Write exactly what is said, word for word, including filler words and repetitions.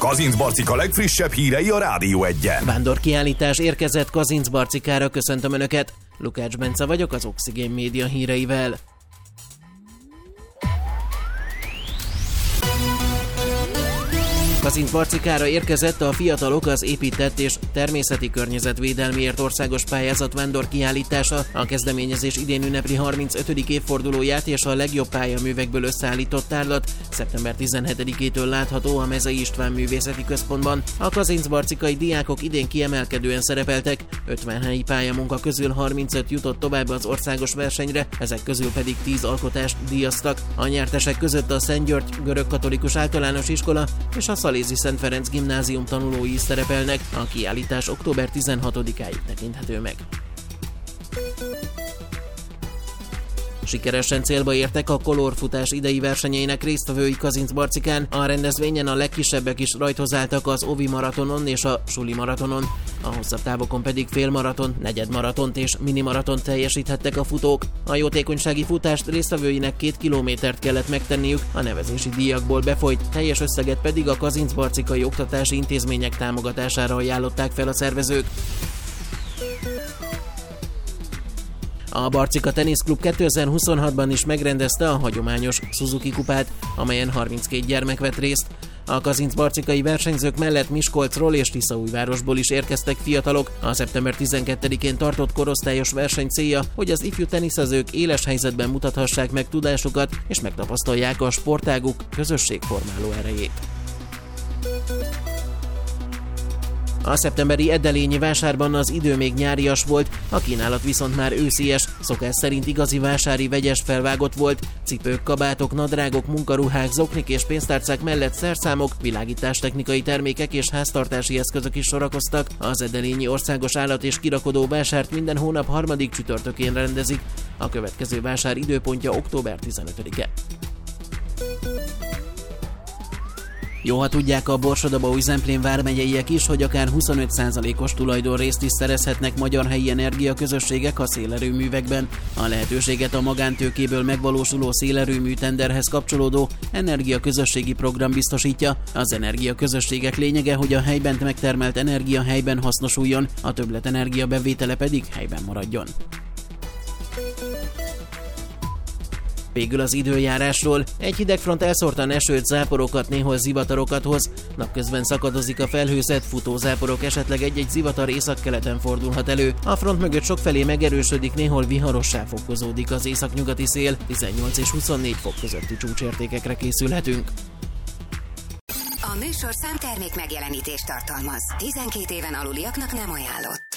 Kazincbarcika legfrissebb hírei a Rádió Egyen. Vándorkiállítás érkezett Kazincbarcikára, köszöntöm Önöket. Lukács Bence vagyok az Oxigén Média híreivel. Kazincbarcikára érkezett a Fiatalok az épített és természeti környezetvédelmiért országos pályázat vándorkiállítása. A kezdeményezés idén ünnepli harmincötödik évfordulóját, és a legjobb pályaművekből összeállított tárlat szeptember tizenhetedikétől látható a Mezei István Művészeti Központban. A kazincbarcikai diákok idén kiemelkedően szerepeltek, ötven helyi pályamunka közül harmincöt jutott tovább az országos versenyre, ezek közül pedig tíz alkotást díjaztak. A nyertesek között a Szent György Görögkatolikus Általános Iskola és a Szalézi Szent Ferenc Gimnázium tanulói is szerepelnek. A kiállítás október tizenhatodikáig tekinthető meg. Sikeresen célba értek a kolorfutás idei versenyeinek résztvevői Kazincbarcikán. A rendezvényen a legkisebbek is rajthoz álltak az Ovi maratonon és a Suli maratonon. A hosszabb távokon pedig félmaraton, negyedmaratont és minimaratont teljesíthettek a futók. A jótékonysági futást résztvevőinek két kilométert kellett megtenniük, a nevezési díjakból befolyt teljes összeget pedig a kazincbarcikai oktatási intézmények támogatására ajánlották fel a szervezők. A Barcika Teniszklub kétezer-huszonhatban is megrendezte a hagyományos Suzuki kupát, amelyen harminckét gyermek vett részt. A kazincbarcikai versenyzők mellett Miskolcról és Tiszaújvárosból is érkeztek fiatalok. A szeptember tizenkettedikén tartott korosztályos verseny célja, hogy az ifjú teniszezők éles helyzetben mutathassák meg tudásukat, és megtapasztalják a sportáguk közösségformáló erejét. A szeptemberi Edelényi vásárban az idő még nyárias volt, a kínálat viszont már őszies, szokás szerint igazi vásári vegyes felvágott volt. Cipők, kabátok, nadrágok, munkaruhák, zoknik és pénztárcák mellett szerszámok, világítástechnikai termékek és háztartási eszközök is sorakoztak. Az Edelényi Országos Állat- és Kirakodó vásárt minden hónap harmadik csütörtökén rendezik. A következő vásár időpontja október tizenötödike. Jó, ha tudják a Borsod-Abaúj-Zemplén vármegyeiek is, hogy akár huszonöt százalékos tulajdonrészt is szerezhetnek magyar helyi energiaközösségek a szélerőművekben. A lehetőséget a magántőkéből megvalósuló szélerőmű tenderhez kapcsolódó energiaközösségi program biztosítja. Az energiaközösségek lényege, hogy a helyben megtermelt energia helyben hasznosuljon, a többletenergia bevétele pedig helyben maradjon. Végül az időjárásról. Egy hidegfront elszórtan esőt, záporokat, néhol zivatarokat hoz. Napközben szakadozik a felhőzet, futózáporok, esetleg egy-egy zivatar északkeleten fordulhat elő. A front mögött sokfelé megerősödik, néhol viharossá fokozódik az északnyugati szél. tizennyolc és huszonnégy fok közötti csúcsértékekre készülhetünk. A műsorszám termék megjelenítést tartalmaz. tizenkét éven aluliaknak nem ajánlott.